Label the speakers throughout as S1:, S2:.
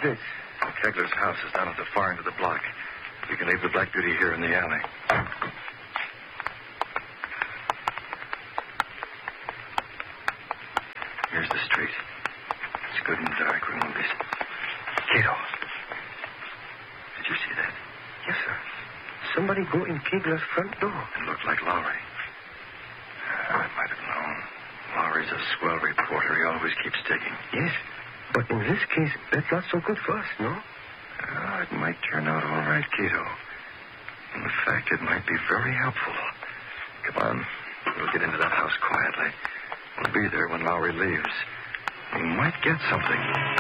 S1: this?
S2: Kegler's house is down at the far end of the block. We can leave the Black Beauty here in the alley. Here's the street. It's good and dark. Remove this. Cato. Did you see that?
S1: Yes, sir. Somebody go in Kegler's front door.
S2: It looked like Lowry. I might have known. Lowry's a swell reporter. He always keeps digging.
S1: Yes, but in this case, that's not so good for us, no?
S2: It might turn out all right, Cato. In fact, it might be very helpful. Come on. We'll get into that house quietly. We'll be there when Lowry leaves. We might get something.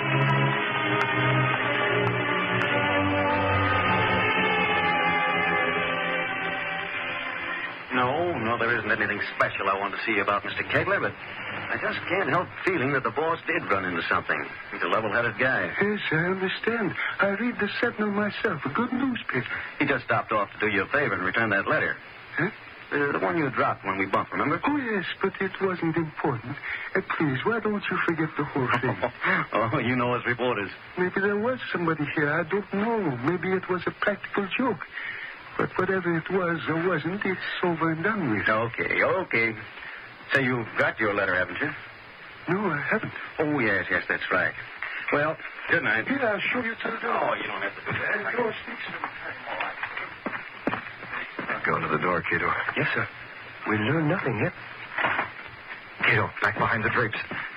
S3: No, there isn't anything special I want to see about Mr. Kegler, but I just can't help feeling that the boss did run into something. He's a level-headed guy.
S4: Yes, I understand. I read the Sentinel myself, a good newspaper.
S3: He just stopped off to do you a favor and return that letter.
S4: Huh?
S3: The one you dropped when we bumped, remember?
S4: Oh, yes, but it wasn't important. Please, why don't you forget the whole thing?
S3: Oh, you know us reporters.
S4: Maybe there was somebody here. I don't know. Maybe it was a practical joke. But whatever it was or wasn't, it's over and done with.
S3: Okay. So you've got your letter, haven't you?
S4: No, I haven't.
S3: Oh, yes, that's right. Well, good night.
S4: Here, I'll show you to the door.
S3: Oh, you don't have to do that.
S4: Go speak sometime.
S2: Go to the door, Cato.
S1: Yes, sir. We learned nothing yet.
S2: Cato, back behind the drapes.